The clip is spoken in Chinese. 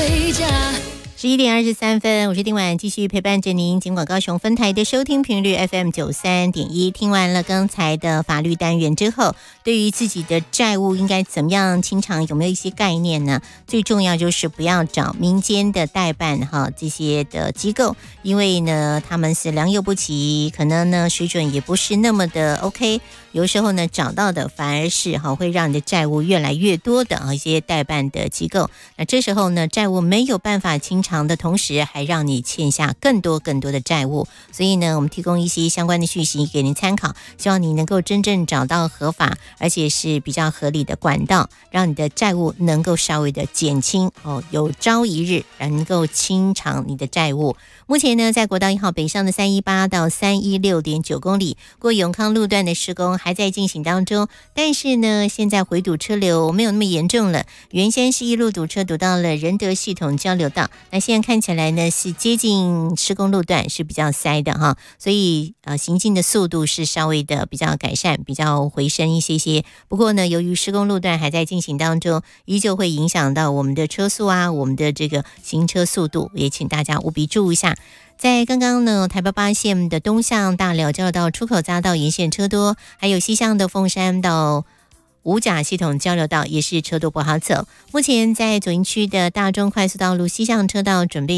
回家。 11:23，我是丁婉，继续陪伴着您。尽管高雄分台的收听频率 FM93.1，听完了刚才的法律单元之后，对于自己的债务应该怎么样清偿，有没有一些概念呢？最重要就是不要找民间的代办这些的机构，因为呢他们是良莠不齐，可能呢水准也不是那么的 OK。有时候呢找到的反而是会让你的债务越来越多的一些代办的机构，那这时候呢债务没有办法清偿的同时，还让你欠下更多的债务。所以呢我们提供一些相关的讯息给您参考，希望你能够真正找到合法而且是比较合理的管道，让你的债务能够稍微的减轻有朝一日能够清偿你的债务。目前呢在国道1号北上的318到316.9公里过永康路段的施工还在进行当中，但是呢现在回堵车流没有那么严重了，原先是一路堵车堵到了仁德系统交流道，那现在看起来呢是接近施工路段是比较塞的所以行进的速度是稍微的比较改善，比较回升一些。不过呢由于施工路段还在进行当中，依旧会影响到我们的车速我们的这个行车速度，也请大家务必注意一下。在刚刚呢台8线的东向大寮交流道出口匝道沿线车多，还有西向的凤山到五甲系统交流道也是车多不好走。目前在左营区的大中快速道路西向车道准备